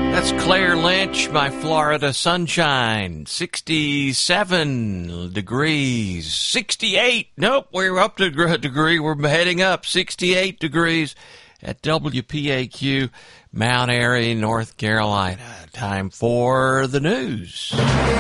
That's Claire Lynch, My Florida Sunshine. 67 degrees. 68. Nope, we're up to a degree. We're heading up. 68 degrees at WPAQ, Mount Airy, North Carolina. Time for the news.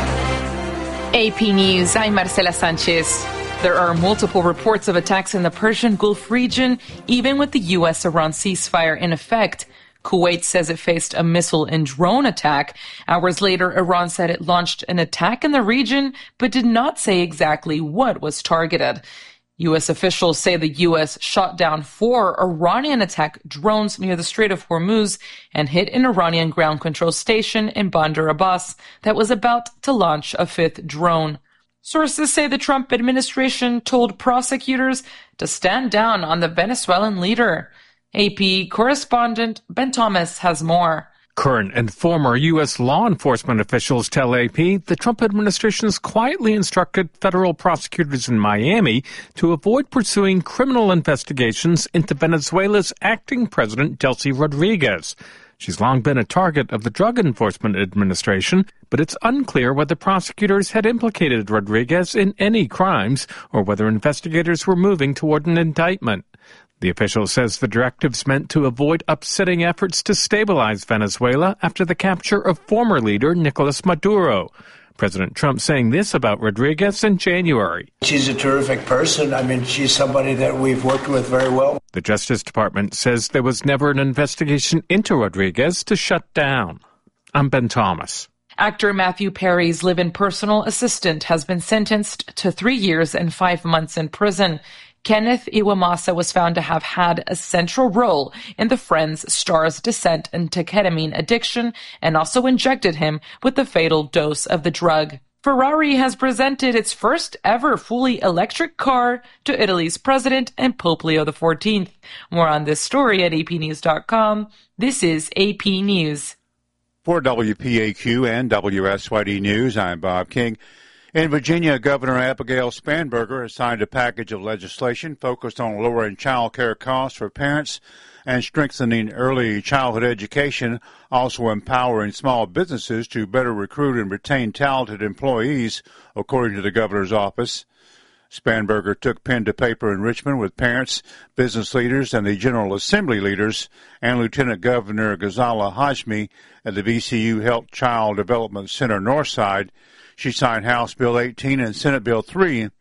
AP News, I'm Marcela Sanchez. There are multiple reports of attacks in the Persian Gulf region, even with the U.S.-Iran ceasefire in effect. Kuwait says it faced a missile and drone attack. Hours later, Iran said it launched an attack in the region, but did not say exactly what was targeted. U.S. officials say the U.S. shot down 4 Iranian attack drones near the Strait of Hormuz and hit an Iranian ground control station in Bandar Abbas that was about to launch a 5th drone. Sources say the Trump administration told prosecutors to stand down on the Venezuelan leader. AP correspondent Ben Thomas has more. Current and former U.S. law enforcement officials tell AP the Trump administration has quietly instructed federal prosecutors in Miami to avoid pursuing criminal investigations into Venezuela's acting president, Delcy Rodriguez. She's long been a target of the Drug Enforcement Administration, but it's unclear whether prosecutors had implicated Rodriguez in any crimes or whether investigators were moving toward an indictment. The official says the directive's meant to avoid upsetting efforts to stabilize Venezuela after the capture of former leader Nicolas Maduro. President Trump saying this about Rodriguez in January. She's a terrific person. I mean, she's somebody that we've worked with very well. The Justice Department says there was never an investigation into Rodriguez to shut down. I'm Ben Thomas. Actor Matthew Perry's live-in personal assistant has been sentenced to 3 years and 5 months in prison. Kenneth Iwamasa was found to have had a central role in the Friends star's descent into ketamine addiction and also injected him with the fatal dose of the drug. Ferrari has presented its first ever fully electric car to Italy's president and Pope Leo XIV. More on this story at apnews.com. This is AP News. For WPAQ and WSYD News, I'm Bob King. In Virginia, Governor Abigail Spanberger has signed a package of legislation focused on lowering child care costs for parents and strengthening early childhood education, also empowering small businesses to better recruit and retain talented employees, according to the governor's office. Spanberger took pen to paper in Richmond with parents, business leaders, and the General Assembly leaders, and Lieutenant Governor Ghazala Hashmi at the VCU Health Child Development Center Northside. She signed House Bill 18 and Senate Bill 3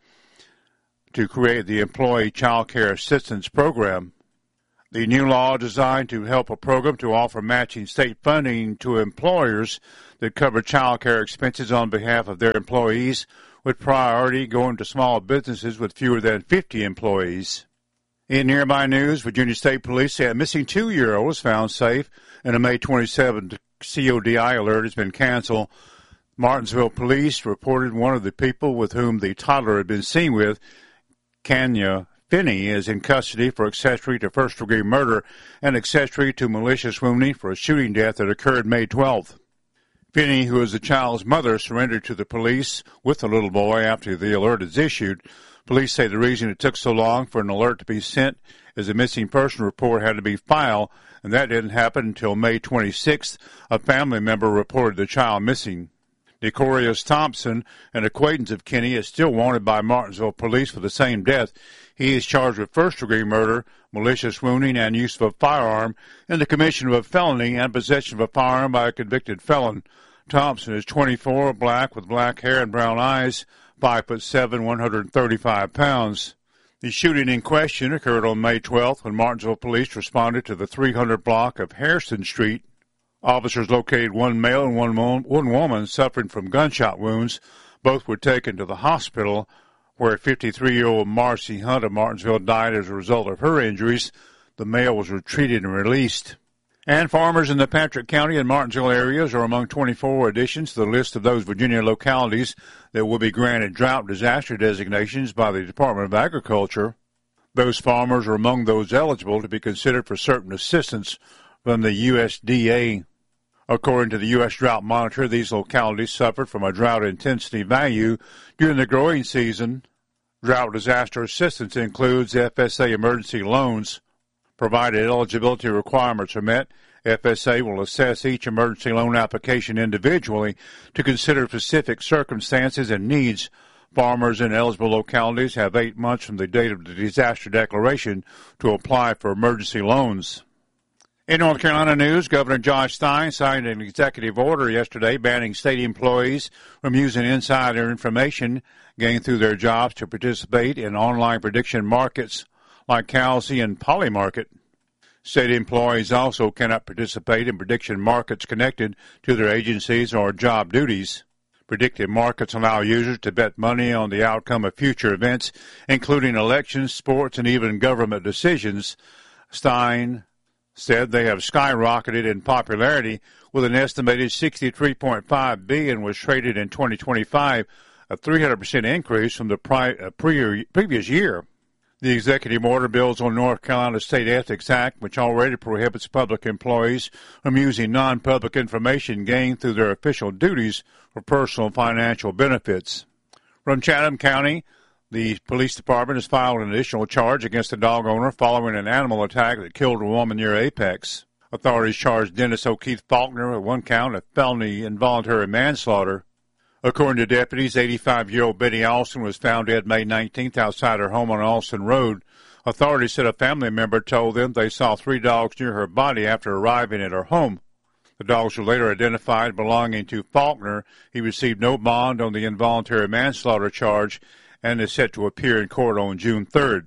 to create the Employee Child Care Assistance Program. The new law designed to help a program to offer matching state funding to employers that cover child care expenses on behalf of their employees, with priority going to small businesses with fewer than 50 employees. In nearby news, Virginia State Police say a missing 2-year-old was found safe, and a May 27th CODI alert has been canceled. Martinsville Police reported one of the people with whom the toddler had been seen with, Kanya Finney, is in custody for accessory to first-degree murder and accessory to malicious wounding for a shooting death that occurred May 12th. Finney, who is the child's mother, surrendered to the police with the little boy after the alert is issued. Police say the reason it took so long for an alert to be sent is a missing person report had to be filed, and that didn't happen until May 26th. A family member reported the child missing. Decorius Thompson, an acquaintance of Kinney, is still wanted by Martinsville police for the same death. He is charged with first-degree murder, malicious wounding, and use of a firearm, and the commission of a felony and possession of a firearm by a convicted felon. Thompson is 24, black with black hair and brown eyes, 5'7", 135 pounds. The shooting in question occurred on May 12th when Martinsville police responded to the 300 block of Harrison Street. Officers located one male and one woman suffering from gunshot wounds. Both were taken to the hospital, where 53-year-old Marcy Hunt of Martinsville died as a result of her injuries. The male was treated and released. And farmers in the Patrick County and Martinsville areas are among 24 additions to the list of those Virginia localities that will be granted drought disaster designations by the Department of Agriculture. Those farmers are among those eligible to be considered for certain assistance from the USDA. According to the U.S. Drought Monitor, these localities suffered from a drought intensity value during the growing season. Drought disaster assistance includes FSA emergency loans, provided eligibility requirements are met, FSA will assess each emergency loan application individually to consider specific circumstances and needs. Farmers in eligible localities have 8 months from the date of the disaster declaration to apply for emergency loans. In North Carolina news, Governor Josh Stein signed an executive order yesterday banning state employees from using insider information gained through their jobs to participate in online prediction markets like Kalshi and Polymarket. State employees also cannot participate in prediction markets connected to their agencies or job duties. Predictive markets allow users to bet money on the outcome of future events, including elections, sports, and even government decisions. Stein said they have skyrocketed in popularity, with an estimated $63.5 billion was traded in 2025, a 300% increase from the previous year. The executive order builds on North Carolina State Ethics Act, which already prohibits public employees from using non-public information gained through their official duties for personal financial benefits. From Chatham County, the police department has filed an additional charge against a dog owner following an animal attack that killed a woman near Apex. Authorities charged Dennis O'Keefe Faulkner with one count of felony involuntary manslaughter. According to deputies, 85-year-old Betty Alston was found dead May 19th outside her home on Alston Road. Authorities said a family member told them they saw 3 dogs near her body after arriving at her home. The dogs were later identified belonging to Faulkner. He received no bond on the involuntary manslaughter charge and is set to appear in court on June 3rd.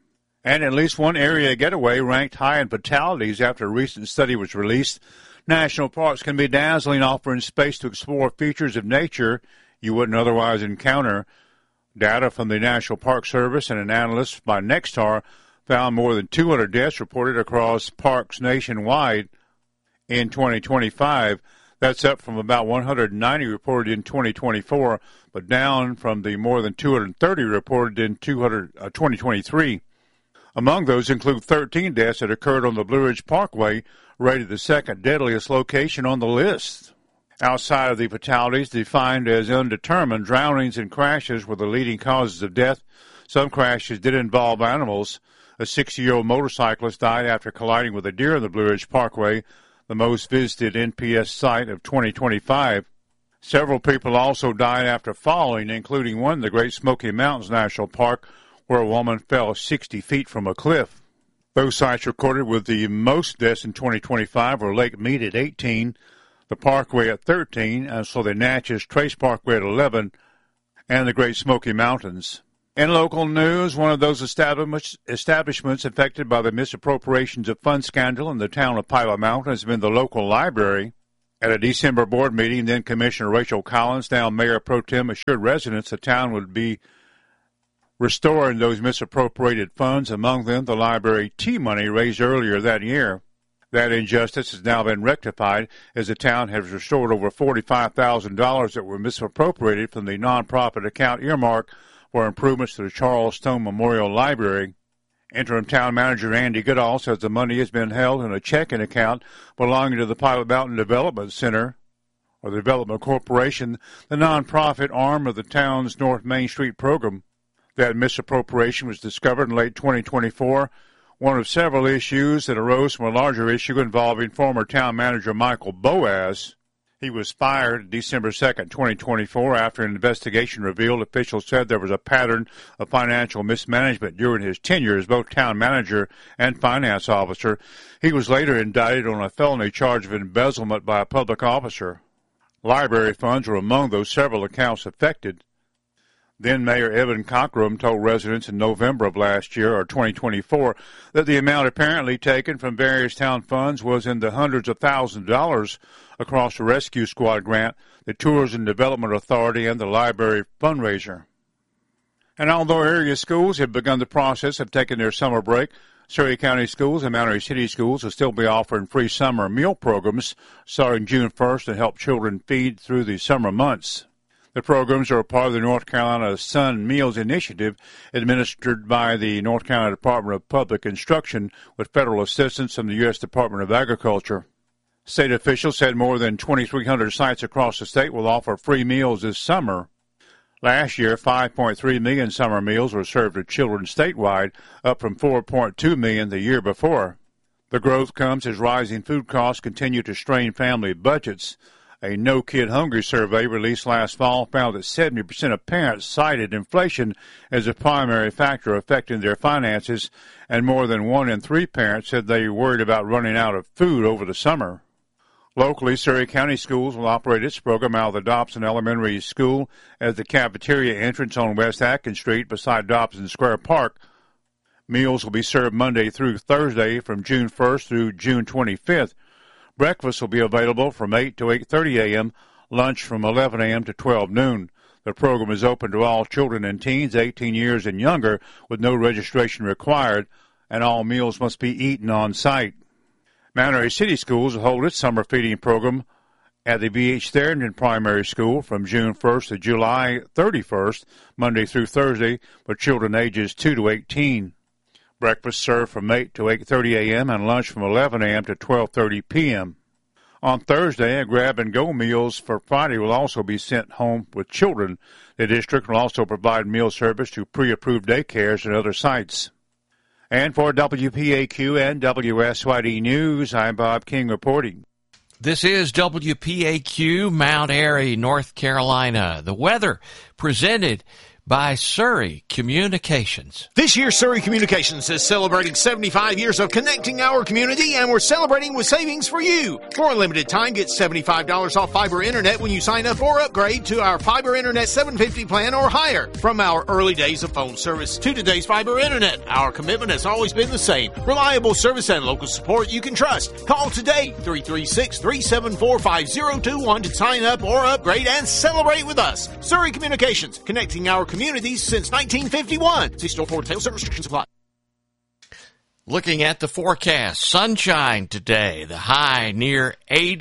And at least one area getaway ranked high in fatalities after a recent study was released. National parks can be dazzling, offering space to explore features of nature you wouldn't otherwise encounter. Data from the National Park Service and an analyst by Nexstar found more than 200 deaths reported across parks nationwide in 2025. That's up from about 190 reported in 2024, but down from the more than 230 reported in 2023. Among those include 13 deaths that occurred on the Blue Ridge Parkway, rated the second deadliest location on the list. Outside of the fatalities defined as undetermined, drownings and crashes were the leading causes of death. Some crashes did involve animals. A 60-year-old motorcyclist died after colliding with a deer on the Blue Ridge Parkway, the most visited NPS site of 2025. Several people also died after falling, including one in the Great Smoky Mountains National Park, where a woman fell 60 feet from a cliff. Those sites recorded with the most deaths in 2025 were Lake Mead at 18, the Parkway at 13, and so the Natchez Trace Parkway at 11, and the Great Smoky Mountains. In local news, one of those establishments affected by the misappropriations of funds scandal in the town of Pilot Mountain has been the local library. At a December board meeting, then Commissioner Rachel Collins, now Mayor Pro Tem, assured residents the town would be restoring those misappropriated funds, among them the library T-money raised earlier that year. That injustice has now been rectified as the town has restored over $45,000 that were misappropriated from the nonprofit account earmarked for improvements to the Charles Stone Memorial Library. Interim Town Manager Andy Goodall says the money has been held in a checking account belonging to the Pilot Mountain Development Center, or the Development Corporation, the nonprofit arm of the town's North Main Street program. That misappropriation was discovered in late 2024, one of several issues that arose from a larger issue involving former town manager Michael Boaz. He was fired December 2nd, 2024, after an investigation revealed officials said there was a pattern of financial mismanagement during his tenure as both town manager and finance officer. He was later indicted on a felony charge of embezzlement by a public officer. Library funds were among those several accounts affected. Then Mayor Evan Cockrum told residents in November of last year, or 2024, that the amount apparently taken from various town funds was in the hundreds of thousands of dollars across the Rescue Squad grant, the Tourism Development Authority, and the library fundraiser. And although area schools have begun the process of taking their summer break, Surrey County Schools and Mount Airy City Schools will still be offering free summer meal programs starting June 1st to help children feed through the summer months. The programs are a part of the North Carolina Sun Meals Initiative, administered by the North Carolina Department of Public Instruction with federal assistance from the U.S. Department of Agriculture. State officials said more than 2,300 sites across the state will offer free meals this summer. Last year, 5.3 million summer meals were served to children statewide, up from 4.2 million the year before. The growth comes as rising food costs continue to strain family budgets. A No Kid Hungry survey released last fall found that 70% of parents cited inflation as a primary factor affecting their finances, and more than 1 in 3 parents said they worried about running out of food over the summer. Locally, Surry County Schools will operate its program out of the Dobson Elementary School as the cafeteria entrance on West Atkins Street beside Dobson Square Park. Meals will be served Monday through Thursday from June 1st through June 25th. Breakfast will be available from 8 to 8:30 a.m., lunch from 11 a.m. to 12 noon. The program is open to all children and teens 18 years and younger with no registration required, and all meals must be eaten on site. Mount Airy City Schools will hold its summer feeding program at the V.H. Therendon Primary School from June 1st to July 31st, Monday through Thursday, for children ages 2 to 18. Breakfast served from 8 to 8:30 a.m. and lunch from 11 a.m. to 12:30 p.m. On Thursday, grab-and-go meals for Friday will also be sent home with children. The district will also provide meal service to pre-approved daycares and other sites. And for WPAQ and WSYD News, I'm Bob King reporting. This is WPAQ, Mount Airy, North Carolina. The weather presented by Surry Communications. This year, Surry Communications is celebrating 75 years of connecting our community, and we're celebrating with savings for you. For a limited time, get $75 off fiber internet when you sign up or upgrade to our fiber internet 750 plan or higher. From our early days of phone service to today's fiber internet, our commitment has always been the same. Reliable service and local support you can trust. Call today, 336-374-5021 to sign up or upgrade and celebrate with us. Surry Communications, connecting our communities since 1951. See store for details and restrictions apply. Looking at the forecast, sunshine today, the high near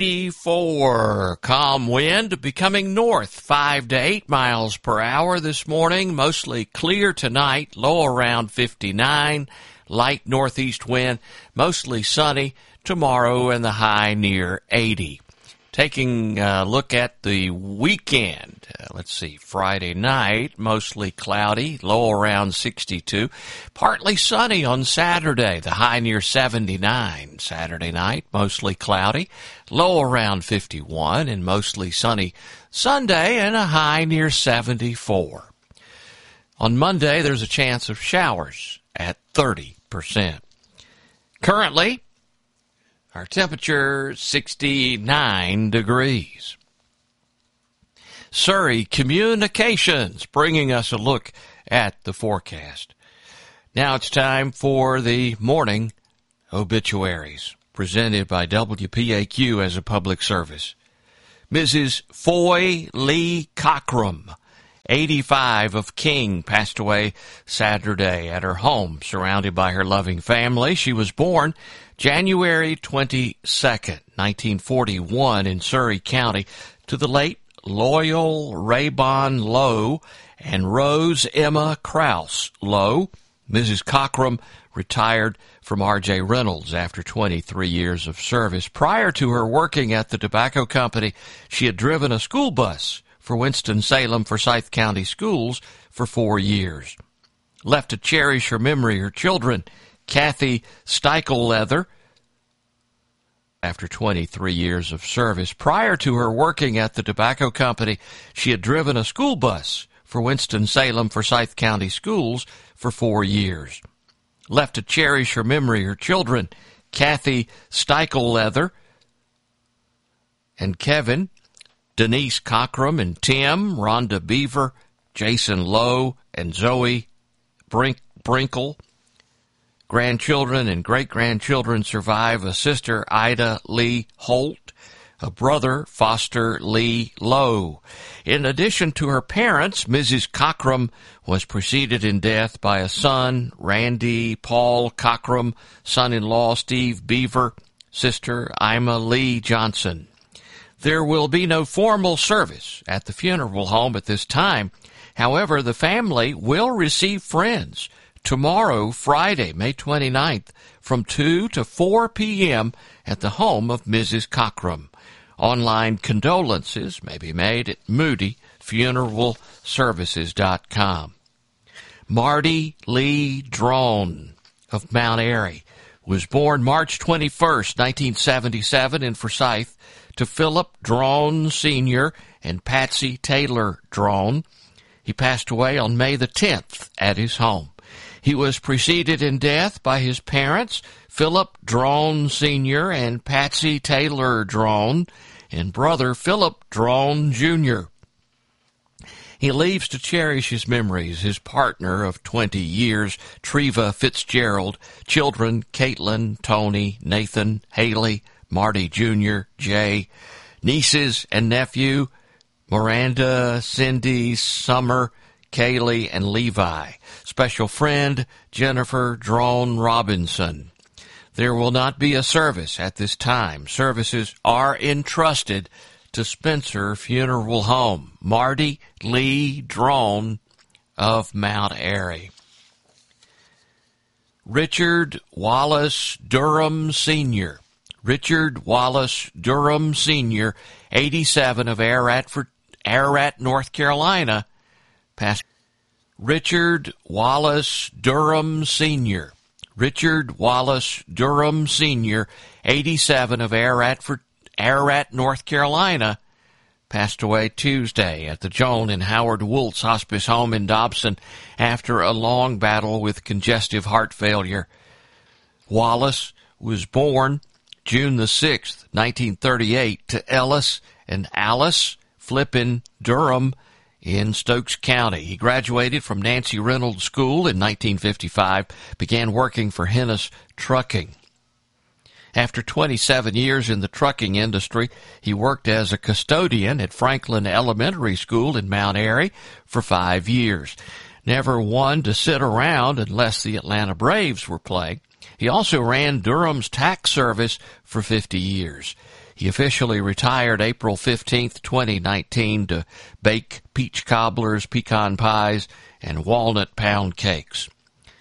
84. Calm wind becoming north 5 to 8 miles per hour this morning. Mostly clear tonight, low around 59. Light northeast wind, mostly sunny tomorrow, and the high near 80. Taking a look at the weekend, let's see, Friday night, mostly cloudy, low around 62. Partly sunny on Saturday, the high near 79. Saturday night, mostly cloudy, low around 51, and mostly sunny Sunday, and a high near 74. On Monday, there's a chance of showers at 30%. Currently, our temperature, 69 degrees. Surry Communications bringing us a look at the forecast. Now it's time for the morning obituaries, presented by WPAQ as a public service. Mrs. Foy Lee Cockrum, 85, of King, passed away Saturday at her home, surrounded by her loving family. She was born January 22nd, 1941, in Surry County, to the late Loyal Raybon Lowe and Rose Emma Krause Lowe. Mrs. Cockrum retired from R.J. Reynolds after 23 years of service. Prior to her working at the tobacco company, she had driven a school bus for Winston-Salem Forsyth County Schools for 4 years. Left to cherish her memory, her children, Kathy Steichel-Leather, after 23 years of service. Prior to her working at the tobacco company, she had driven a school bus for Winston-Salem Forsyth County Schools for 4 years. Left to cherish her memory, her children, Kathy Steichel-Leather and Kevin, Denise Cockrum and Tim, Rhonda Beaver, Jason Lowe and Zoe Brinkle. Grandchildren and great-grandchildren survive a sister, Ida Lee Holt, a brother, Foster Lee Lowe. In addition to her parents, Mrs. Cockrum was preceded in death by a son, Randy Paul Cockrum, son-in-law, Steve Beaver, sister, Ima Lee Johnson. There will be no formal service at the funeral home at this time. However, the family will receive friends tomorrow, Friday, May 29th, from 2 to 4 p.m. at the home of Mrs. Cockrum. Online condolences may be made at moodyfuneralservices.com. Marty Lee Drone of Mount Airy was born March 21st, 1977 in Forsyth to Philip Drone Sr. and Patsy Taylor Drone. He passed away on May the 10th at his home. He was preceded in death by his parents, Philip Drone Sr. and Patsy Taylor Drone, and brother Philip Drone Jr. He leaves to cherish his memories, his partner of 20 years, Treva Fitzgerald, children Caitlin, Tony, Nathan, Haley, Marty Jr., Jay, nieces and nephew, Miranda, Cindy, Summer, Kaylee, and Levi. Special friend, Jennifer Drone Robinson. There will not be a service at this time. Services are entrusted to Spencer Funeral Home. Marty Lee Drone of Mount Airy. Richard Wallace Durham Sr. Richard Wallace Durham Sr., 87 of Ararat, North Carolina, passed. Richard Wallace Durham Sr. Richard Wallace Durham Sr., 87 of Ararat, North Carolina, passed away Tuesday at the Joan and Howard Woltz Hospice Home in Dobson after a long battle with congestive heart failure. Wallace was born June the 6th, 1938, to Ellis and Alice Flippin Durham in Stokes County. He graduated from Nancy Reynolds School in 1955, began working for Hennis Trucking. After 27 years in the trucking industry, he worked as a custodian at Franklin Elementary School in Mount Airy for 5 years. Never one to sit around unless the Atlanta Braves were playing. He also ran Durham's tax service for 50 years. He officially retired April 15th, 2019 to bake peach cobblers, pecan pies, and walnut pound cakes.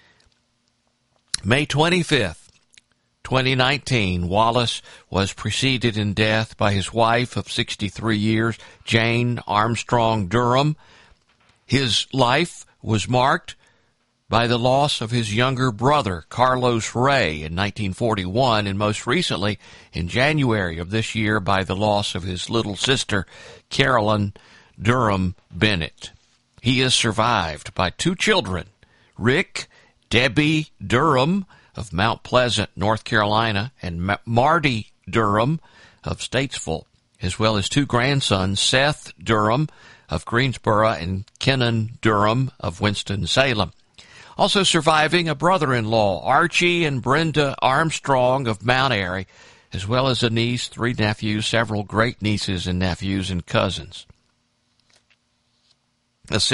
May 25th, 2019, Wallace was preceded in death by his wife of 63 years, Jane Armstrong Durham. His life was marked by the loss of his younger brother, Carlos Ray, in 1941, and most recently, in January of this year, by the loss of his little sister, Carolyn Durham Bennett. He is survived by 2 children, Rick, Debbie Durham of Mount Pleasant, North Carolina, and Marty Durham of Statesville, as well as 2 grandsons, Seth Durham of Greensboro and Kenan Durham of Winston-Salem. Also surviving a brother-in-law, Archie and Brenda Armstrong of Mount Airy, as well as a niece, 3 nephews, several great nieces and nephews and cousins.